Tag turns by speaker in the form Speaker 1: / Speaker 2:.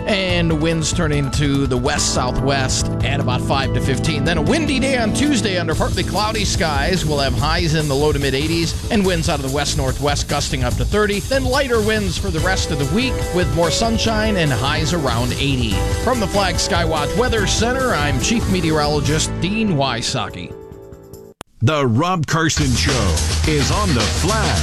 Speaker 1: and winds turning to the west-southwest at about 5 to 15. Then a windy day on Tuesday under partly cloudy skies. We'll have highs in the low to mid-80s and winds out of the west-northwest gusting up to 30. Then lighter winds for the rest of the week with more sunshine and highs around 80. From the Flag Skywatch Weather Center, I'm Chief Meteorologist Dean Wysocki.
Speaker 2: The Rob Carson Show is on the Flag.